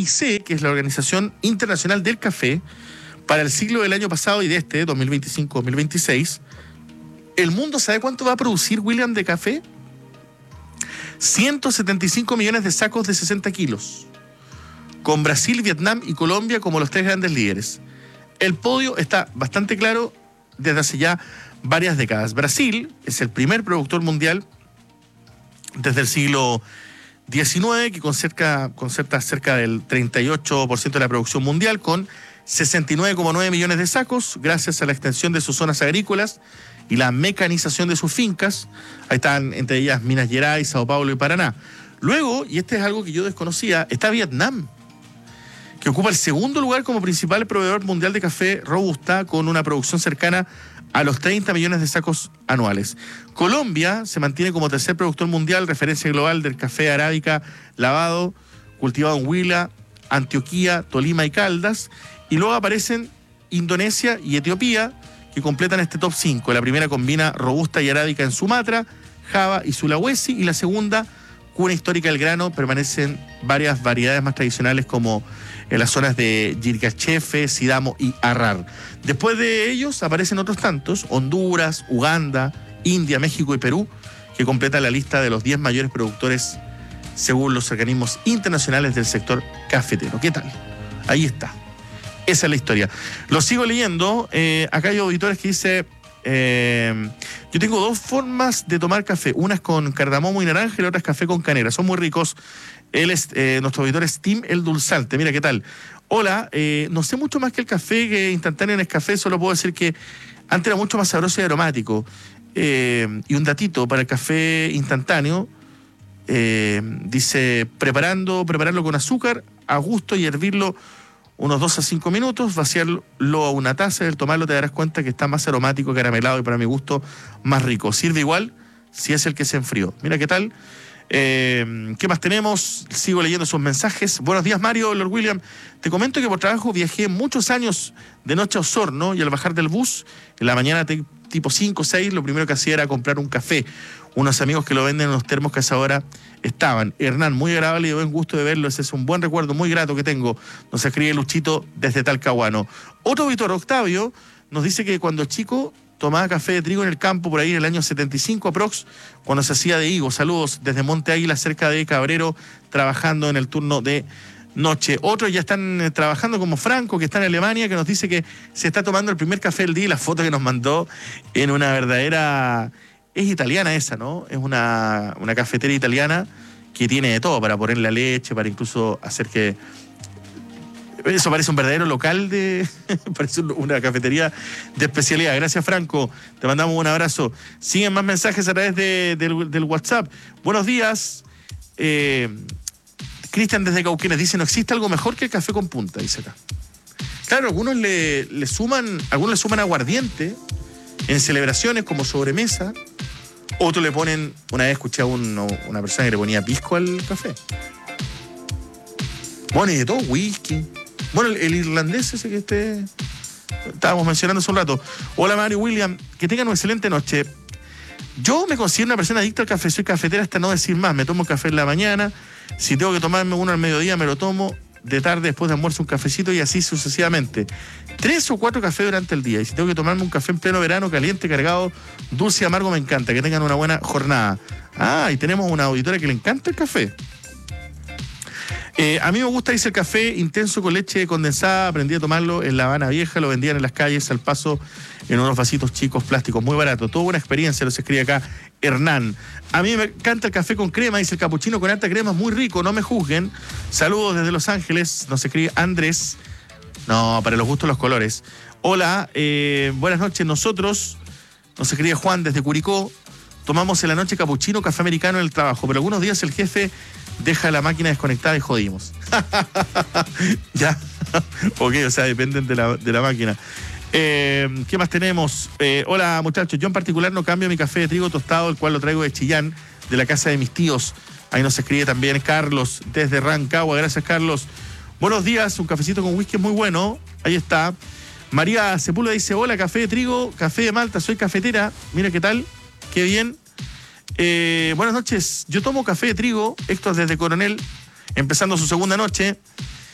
OIC, que es la Organización Internacional del Café, para el ciclo del año pasado y de 2025-2026, ¿el mundo sabe cuánto va a producir, William, de café? 175 millones de sacos de 60 kilos, con Brasil, Vietnam y Colombia como los tres grandes líderes. El podio está bastante claro desde hace ya varias décadas. Brasil es el primer productor mundial desde el siglo XIX, que concentra cerca del 38% de la producción mundial, con 69,9 millones de sacos, gracias a la extensión de sus zonas agrícolas y la mecanización de sus fincas. Ahí están, entre ellas, Minas Gerais, Sao Paulo y Paraná. Luego, y este es algo que yo desconocía, está Vietnam, que ocupa el segundo lugar como principal proveedor mundial de café robusta, con una producción cercana a los 30 millones de sacos anuales. Colombia se mantiene como tercer productor mundial, referencia global del café arábica lavado, cultivado en Huila, Antioquia, Tolima y Caldas. Y luego aparecen Indonesia y Etiopía, que completan este top 5. La primera combina robusta y arábica en Sumatra, Java y Sulawesi, y la segunda, cuna histórica del grano, permanecen varias variedades más tradicionales como en las zonas de Yirgachefe, Sidamo y Arrar. Después de ellos aparecen otros tantos, Honduras, Uganda, India, México y Perú, que completan la lista de los 10 mayores productores según los organismos internacionales del sector cafetero. ¿Qué tal? Ahí está. Esa es la historia. Lo sigo leyendo. Acá hay auditores que dice, yo tengo dos formas de tomar café. Una es con cardamomo y naranja y la otra es café con canela. Son muy ricos. Él es, nuestro auditor es Tim el Dulzante. Mira, ¿qué tal? Hola, no sé mucho más que el café que instantáneo en Nescafé. Solo puedo decir que antes era mucho más sabroso y aromático. Y un datito para el café instantáneo. Dice, prepararlo con azúcar a gusto y hervirlo unos 2 a 5 minutos, vaciarlo a una taza y al tomarlo te darás cuenta que está más aromático, caramelado y para mi gusto más rico. Sirve igual si es el que se enfrió. Mira qué tal. ¿Qué más tenemos? Sigo leyendo sus mensajes. Buenos días, Mario, Lord William. Te comento que por trabajo viajé muchos años de noche a Osorno y al bajar del bus, en la mañana tipo 5 o 6, lo primero que hacía era comprar un café. Unos amigos que lo venden en los termos que a esa hora estaban. Hernán, muy agradable y de buen gusto de verlo. Ese es un buen recuerdo muy grato que tengo. Nos escribe Luchito desde Talcahuano. Otro auditor, Octavio, nos dice que cuando chico tomaba café de trigo en el campo, por ahí en el año 75 aprox, cuando se hacía de higo. Saludos desde Monte Águila, cerca de Cabrero, trabajando en el turno de noche. Otros ya están trabajando, como Franco, que está en Alemania, que nos dice que se está tomando el primer café del día, y la foto que nos mandó en una verdadera... Es italiana esa, ¿no? Es una cafetera italiana que tiene de todo, para poner la leche, para incluso hacer que... Eso parece un verdadero local parece una cafetería de especialidad. Gracias, Franco. Te mandamos un abrazo. Siguen más mensajes a través del WhatsApp. Buenos días. Cristian desde Cauquenes dice, no existe algo mejor que el café con punta, dice acá. Claro, algunos le suman aguardiente en celebraciones como sobremesa. Otros le ponen, una vez escuché a una persona que le ponía pisco al café. Bueno, y de todo, whisky. Bueno, el irlandés ese que estábamos mencionando hace un rato. Hola, Mario William, que tengan una excelente noche. Yo me considero una persona adicta al café, soy cafetera hasta no decir más. Me tomo café en la mañana, si tengo que tomarme uno al mediodía me lo tomo, de tarde después de almuerzo un cafecito y así sucesivamente. 3 o 4 cafés durante el día. Y si tengo que tomarme un café en pleno verano, caliente, cargado, dulce y amargo, me encanta. Que tengan una buena jornada. Ah, y tenemos una auditora que le encanta el café. A mí me gusta, dice, el café intenso con leche condensada. Aprendí a tomarlo en La Habana Vieja, lo vendían en las calles al paso en unos vasitos chicos plásticos, muy barato. Toda una experiencia, los escribe acá Hernán. A mí me encanta el café con crema, dice, el capuchino con alta crema, es muy rico, no me juzguen. Saludos desde Los Ángeles, nos escribe Andrés. No, para los gustos los colores. Hola, buenas noches. Nosotros, nos escribe Juan desde Curicó, tomamos en la noche capuchino, café americano en el trabajo, pero algunos días el jefe deja la máquina desconectada y jodimos. Ya, ok, o sea, dependen de la máquina. ¿Qué más tenemos? Hola, muchachos, yo en particular no cambio mi café de trigo tostado, el cual lo traigo de Chillán, de la casa de mis tíos. Ahí nos escribe también Carlos desde Rancagua. Gracias, Carlos. Buenos días, un cafecito con whisky muy bueno. Ahí está. María Sepúlveda dice, hola, café de trigo, café de malta, soy cafetera. Mira qué tal, qué bien. Buenas noches, yo tomo café de trigo, Héctor desde Coronel, empezando su segunda noche.